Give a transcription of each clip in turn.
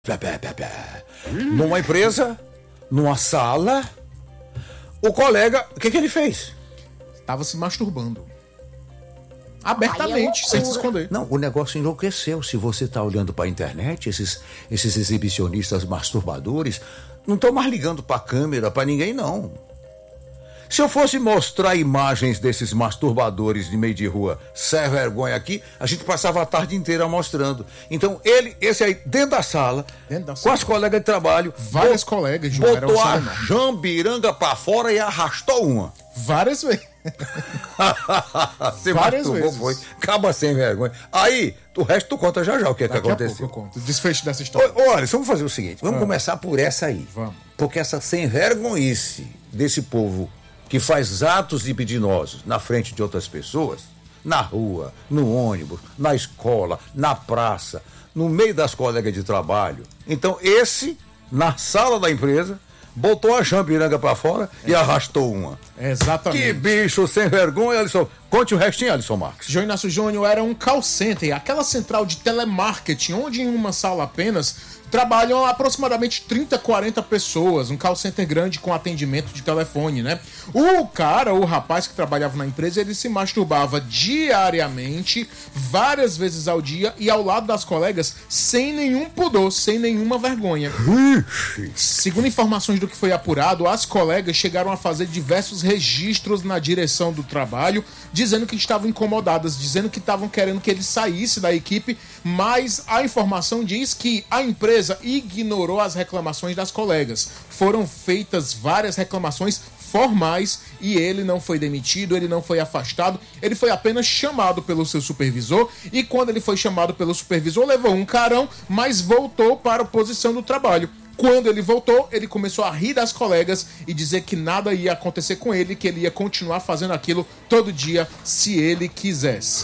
Numa empresa, numa sala, o colega, o que ele fez? Tava se masturbando. Abertamente, sem se esconder. Não, o negócio enlouqueceu. Se você tá olhando pra internet, esses exibicionistas masturbadores não estão mais ligando pra câmera, pra ninguém, não. Se eu fosse mostrar imagens desses masturbadores de meio de rua sem vergonha aqui, a gente passava a tarde inteira mostrando. Então, esse aí, dentro da sala, com as colegas de trabalho... Várias colegas, João. Botou a jambiranga pra fora e arrastou uma. Várias vezes. Você várias vezes. Foi. Acaba sem vergonha. Aí, o resto tu conta já o que é que aconteceu. Eu conto. Desfecho dessa história. Olha, vamos fazer o seguinte. Vamos começar por essa aí. Vamos. Porque essa sem vergonhice desse povo que faz atos libidinosos na frente de outras pessoas, na rua, no ônibus, na escola, na praça, no meio das colegas de trabalho. Então, esse, na sala da empresa, botou a jambiranga pra fora e arrastou uma. Exatamente. Que bicho sem vergonha, Alisson. Conte o restinho, Alisson Marques. João Inácio Júnior era um call center, aquela central de telemarketing, onde em uma sala apenas trabalham aproximadamente 30, 40 pessoas, um call center grande com atendimento de telefone, né? O rapaz que trabalhava na empresa, ele se masturbava diariamente, várias vezes ao dia e ao lado das colegas, sem nenhum pudor, sem nenhuma vergonha. Segundo informações do que foi apurado, as colegas chegaram a fazer diversos registros na direção do trabalho, dizendo que estavam incomodadas, dizendo que estavam querendo que ele saísse da equipe, mas a informação diz que a empresa ignorou as reclamações das colegas. Foram feitas várias reclamações formais e ele não foi demitido, ele não foi afastado, ele foi apenas chamado pelo seu supervisor e quando ele foi chamado pelo supervisor levou um carão, mas voltou para a posição do trabalho. Quando ele voltou, ele começou a rir das colegas e dizer que nada ia acontecer com ele, que ele ia continuar fazendo aquilo todo dia se ele quisesse.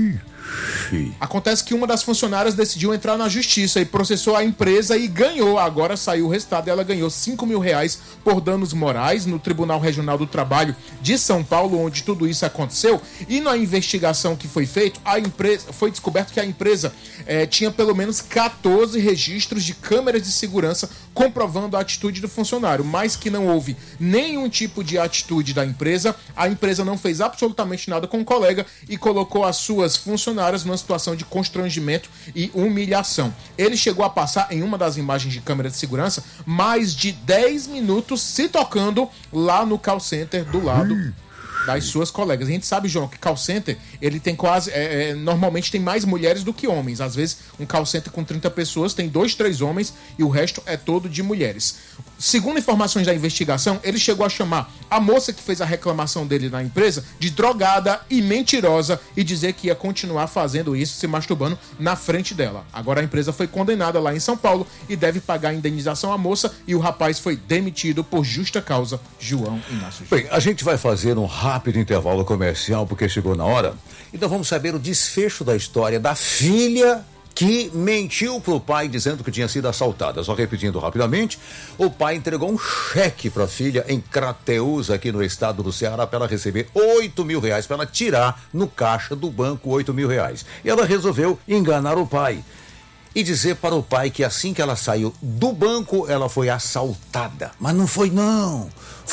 Acontece que uma das funcionárias decidiu entrar na justiça e processou a empresa e ganhou. Agora saiu o resultado e ela ganhou R$5.000 por danos morais no Tribunal Regional do Trabalho de São Paulo, onde tudo isso aconteceu. E na investigação que foi feita, foi descoberto que a empresa tinha pelo menos 14 registros de câmeras de segurança comprovando a atitude do funcionário, mas que não houve nenhum tipo de atitude da empresa. A empresa não fez absolutamente nada com o colega e colocou as suas funcionárias numa situação de constrangimento e humilhação. Ele chegou a passar, em uma das imagens de câmera de segurança, mais de 10 minutos se tocando lá no call center do lado das suas colegas. A gente sabe, João, que call center, ele tem quase... normalmente tem mais mulheres do que homens. Às vezes, um call center com 30 pessoas tem 2, 3 homens e o resto é todo de mulheres. Segundo informações da investigação, ele chegou a chamar a moça que fez a reclamação dele na empresa de drogada e mentirosa e dizer que ia continuar fazendo isso, se masturbando na frente dela. Agora a empresa foi condenada lá em São Paulo e deve pagar a indenização à moça e o rapaz foi demitido por justa causa. João Inácio. Bem, a gente vai fazer um rápido intervalo comercial porque chegou na hora. Então vamos saber o desfecho da história da filha que mentiu pro pai dizendo que tinha sido assaltada. Só repetindo rapidamente, o pai entregou um cheque pra filha em Crateús, aqui no estado do Ceará, para ela receber R$8.000, para ela tirar no caixa do banco R$8.000. E ela resolveu enganar o pai e dizer para o pai que assim que ela saiu do banco, ela foi assaltada. Mas não foi não.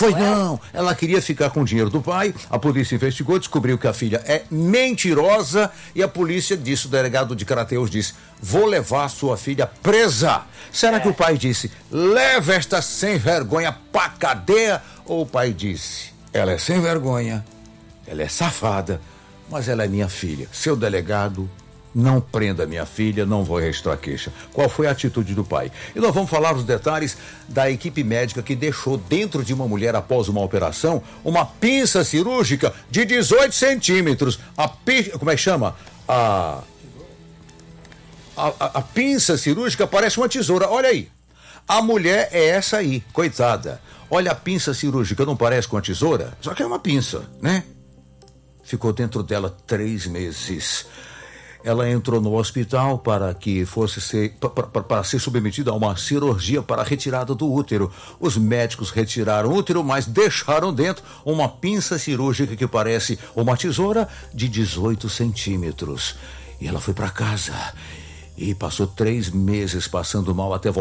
Ela queria ficar com o dinheiro do pai, a polícia investigou, descobriu que a filha é mentirosa e a polícia disse, o delegado de Crateús disse, vou levar a sua filha presa. Será que o pai disse, leva esta sem vergonha pra cadeia? Ou o pai disse, ela é sem vergonha, ela é safada, mas ela é minha filha. Seu delegado, não prenda minha filha, não vou registrar queixa. Qual foi a atitude do pai? E nós vamos falar os detalhes da equipe médica que deixou dentro de uma mulher após uma operação uma pinça cirúrgica de 18 centímetros. Como é que chama? A pinça cirúrgica parece uma tesoura. Olha aí. A mulher é essa aí, coitada. Olha, a pinça cirúrgica não parece com a tesoura? Só que é uma pinça, né? Ficou dentro dela 3 meses. Ela entrou no hospital para ser submetida a uma cirurgia para a retirada do útero. Os médicos retiraram o útero, mas deixaram dentro uma pinça cirúrgica que parece uma tesoura de 18 centímetros. E ela foi para casa E passou 3 meses passando mal até voltar.